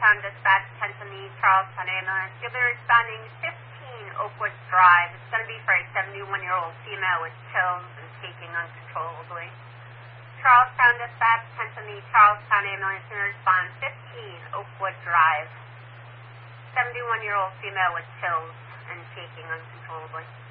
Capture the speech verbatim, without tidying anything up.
Charlestown Dispatch, attention the Charlestown ambulance. You'll be responding fifteen Oakwood Drive. It's going to be for a seventy-one-year-old female with chills and shaking uncontrollably. Charlestown Dispatch, attention the Charlestown ambulance. You'll respond fifteen Oakwood Drive. seventy-one-year-old female with chills and shaking uncontrollably.